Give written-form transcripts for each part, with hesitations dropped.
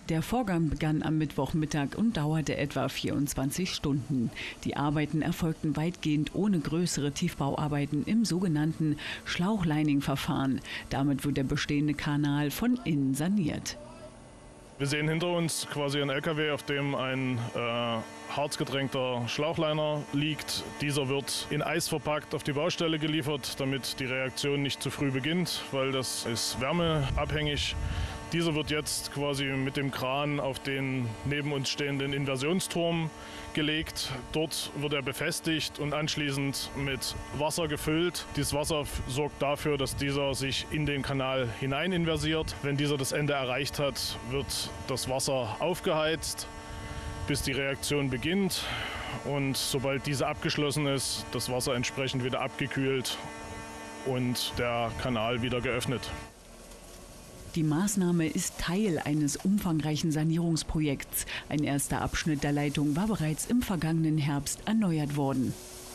Der Vorgang begann am Mittwochmittag und dauerte etwa 24 Stunden. Die Arbeiten erfolgten weitgehend ohne größere Tiefbauarbeiten im sogenannten Schlauchlining-Verfahren. Damit wird der bestehende Kanal von innen saniert. Wir sehen hinter uns quasi einen LKW, auf dem ein harzgetränkter Schlauchliner liegt. Dieser wird in Eis verpackt auf die Baustelle geliefert, damit die Reaktion nicht zu früh beginnt, weil das ist wärmeabhängig. Dieser wird jetzt quasi mit dem Kran auf den neben uns stehenden Inversionsturm gelegt. Dort wird er befestigt und anschließend mit Wasser gefüllt. Dieses Wasser sorgt dafür, dass dieser sich in den Kanal hinein inversiert. Wenn dieser das Ende erreicht hat, wird das Wasser aufgeheizt, bis die Reaktion beginnt. Und sobald diese abgeschlossen ist, das Wasser entsprechend wieder abgekühlt und der Kanal wieder geöffnet. Die Maßnahme ist Teil eines umfangreichen Sanierungsprojekts. Ein erster Abschnitt der Leitung war bereits im vergangenen Herbst erneuert worden.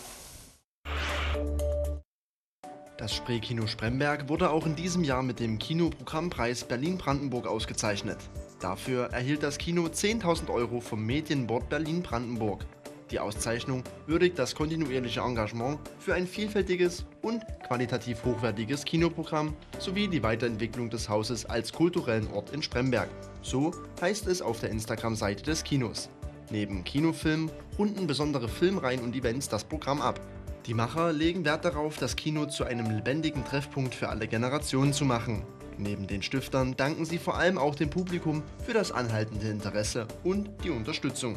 Das Spreekino Spremberg wurde auch in diesem Jahr mit dem Kinoprogrammpreis Berlin-Brandenburg ausgezeichnet. Dafür erhielt das Kino 10.000 € vom Medienboard Berlin-Brandenburg. Die Auszeichnung würdigt das kontinuierliche Engagement für ein vielfältiges und qualitativ hochwertiges Kinoprogramm sowie die Weiterentwicklung des Hauses als kulturellen Ort in Spremberg. So heißt es auf der Instagram-Seite des Kinos. Neben Kinofilmen runden besondere Filmreihen und Events das Programm ab. Die Macher legen Wert darauf, das Kino zu einem lebendigen Treffpunkt für alle Generationen zu machen. Neben den Stiftern danken sie vor allem auch dem Publikum für das anhaltende Interesse und die Unterstützung.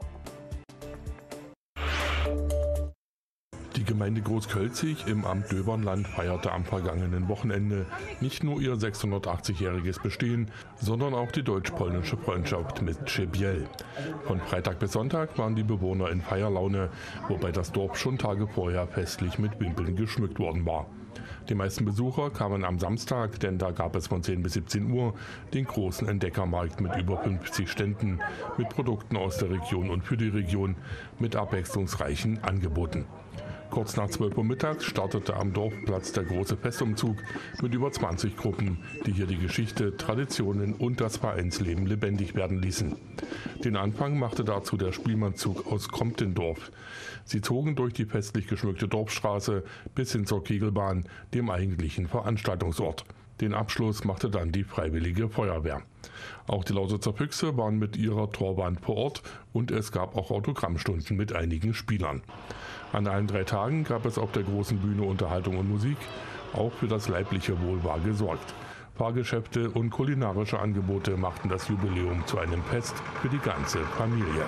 Die Gemeinde Großkölzig im Amt Döbernland feierte am vergangenen Wochenende nicht nur ihr 680-jähriges Bestehen, sondern auch die deutsch-polnische Freundschaft mit Trzebiel. Von Freitag bis Sonntag waren die Bewohner in Feierlaune, wobei das Dorf schon Tage vorher festlich mit Wimpeln geschmückt worden war. Die meisten Besucher kamen am Samstag, denn da gab es von 10 bis 17 Uhr den großen Entdeckermarkt mit über 50 Ständen, mit Produkten aus der Region und für die Region, mit abwechslungsreichen Angeboten. Kurz nach 12 Uhr mittags startete am Dorfplatz der große Festumzug mit über 20 Gruppen, die hier die Geschichte, Traditionen und das Vereinsleben lebendig werden ließen. Den Anfang machte dazu der Spielmannszug aus Comptendorf. Sie zogen durch die festlich geschmückte Dorfstraße bis hin zur Kegelbahn, dem eigentlichen Veranstaltungsort. Den Abschluss machte dann die Freiwillige Feuerwehr. Auch die Lausitzer Füchse waren mit ihrer Torwand vor Ort und es gab auch Autogrammstunden mit einigen Spielern. An allen 3 Tagen gab es auf der großen Bühne Unterhaltung und Musik. Auch für das leibliche Wohl war gesorgt. Fahrgeschäfte und kulinarische Angebote machten das Jubiläum zu einem Fest für die ganze Familie.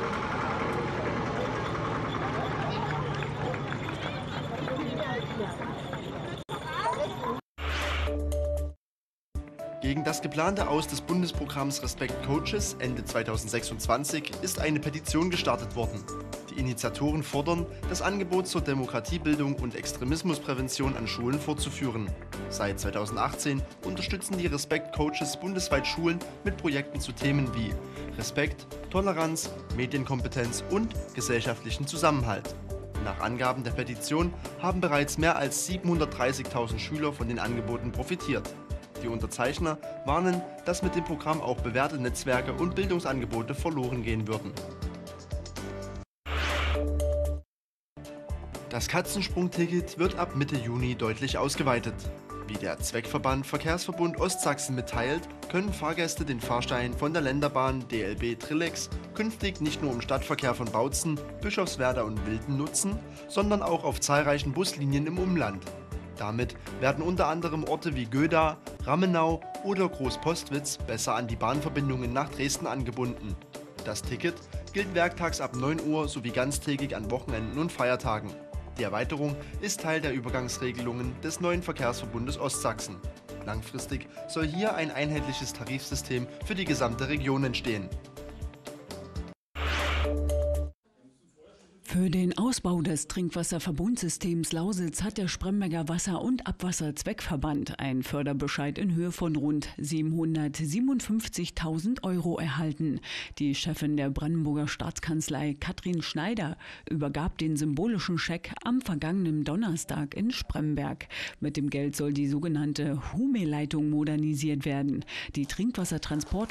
Gegen das geplante Aus des Bundesprogramms Respect Coaches Ende 2026 ist eine Petition gestartet worden. Die Initiatoren fordern, das Angebot zur Demokratiebildung und Extremismusprävention an Schulen fortzuführen. Seit 2018 unterstützen die Respect Coaches bundesweit Schulen mit Projekten zu Themen wie Respekt, Toleranz, Medienkompetenz und gesellschaftlichen Zusammenhalt. Nach Angaben der Petition haben bereits mehr als 730.000 Schüler von den Angeboten profitiert. Die Unterzeichner warnen, dass mit dem Programm auch bewährte Netzwerke und Bildungsangebote verloren gehen würden. Das Katzensprung-Ticket wird ab Mitte Juni deutlich ausgeweitet. Wie der Zweckverband Verkehrsverbund Ostsachsen mitteilt, können Fahrgäste den Fahrschein von der Länderbahn DLB Trillex künftig nicht nur im Stadtverkehr von Bautzen, Bischofswerda und Wilden nutzen, sondern auch auf zahlreichen Buslinien im Umland. Damit werden unter anderem Orte wie Göda, Rammenau oder Großpostwitz besser an die Bahnverbindungen nach Dresden angebunden. Das Ticket gilt werktags ab 9 Uhr sowie ganztägig an Wochenenden und Feiertagen. Die Erweiterung ist Teil der Übergangsregelungen des neuen Verkehrsverbundes Ostsachsen. Langfristig soll hier ein einheitliches Tarifsystem für die gesamte Region entstehen. Für den Ausbau des Trinkwasserverbundsystems Lausitz hat der Spremberger Wasser- und Abwasserzweckverband einen Förderbescheid in Höhe von rund 757.000 € erhalten. Die Chefin der Brandenburger Staatskanzlei, Katrin Schneider, übergab den symbolischen Scheck am vergangenen Donnerstag in Spremberg. Mit dem Geld soll die sogenannte Hume-Leitung modernisiert werden. Die Trinkwassertransport